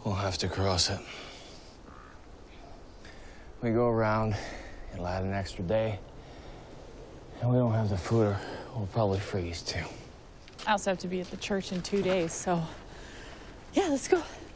We'll have to cross it. We go around, it'll add an extra day. And we don't have the food, or we'll probably freeze, too. I also have to be at the church in 2 days, so... Yeah, let's go.